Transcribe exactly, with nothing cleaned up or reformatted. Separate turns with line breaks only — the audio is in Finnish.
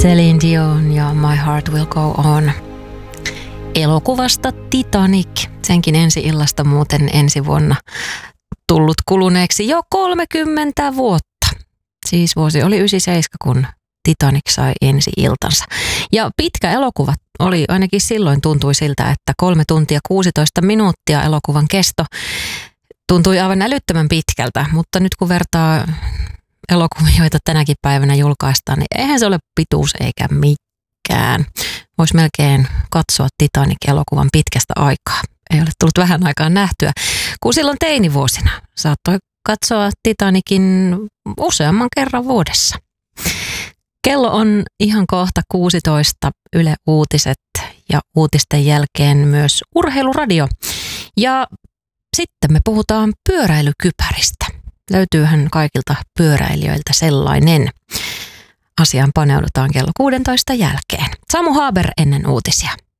Celine Dion ja My Heart Will Go On. Elokuvasta Titanic, senkin ensi illasta muuten ensi vuonna tullut kuluneeksi jo kolmekymmentä vuotta. Siis vuosi oli yhdeksänkymmentäseitsemän, kun Titanic sai ensi iltansa. Ja pitkä elokuva oli, ainakin silloin tuntui siltä, että kolme tuntia kuusitoista minuuttia elokuvan kesto tuntui aivan älyttömän pitkältä, mutta nyt kun vertaa elokuvia, joita tänäkin päivänä julkaistaan, niin eihän se ole pituus eikä mikään. Voisi melkein katsoa Titanic-elokuvan pitkästä aikaa. Ei ole tullut vähän aikaa nähtyä, kun silloin teinivuosina saattoi katsoa Titanicin useamman kerran vuodessa. Kello on ihan kohta kuusitoista, Yle Uutiset ja uutisten jälkeen myös Urheiluradio. Ja sitten me puhutaan pyöräilykypäristä. Löytyyhän kaikilta pyöräilijöiltä sellainen. Asiaan paneudutaan kello kuusitoista jälkeen. Samu Haber ennen uutisia.